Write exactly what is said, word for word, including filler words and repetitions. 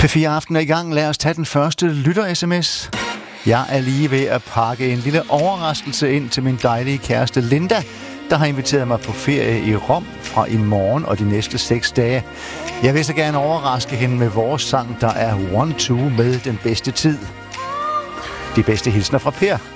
P fire Aften er i gang. Lad os tage den første lytter-sms. Jeg er lige ved at pakke en lille overraskelse ind til min dejlige kæreste Linda, der har inviteret mig på ferie i Rom fra i morgen og de næste seks dage. Jeg vil så gerne overraske hende med vores sang, der er One Two med den bedste tid. De bedste hilsner fra Per.